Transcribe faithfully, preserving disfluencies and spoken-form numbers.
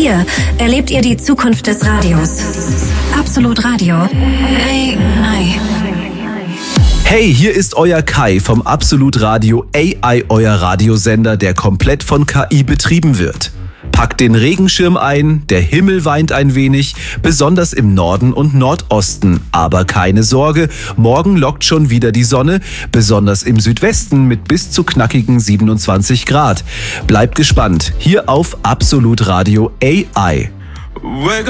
Hier erlebt ihr die Zukunft des Radios. Absolut Radio. A I. Hey, hier ist euer Kai vom Absolut Radio A I, euer Radiosender, der komplett von K I betrieben wird. Packt den Regenschirm ein, der Himmel weint ein wenig, besonders im Norden und Nordosten. Aber keine Sorge, morgen lockt schon wieder die Sonne, besonders im Südwesten mit bis zu knackigen siebenundzwanzig Grad. Bleibt gespannt, hier auf Absolut Radio A I.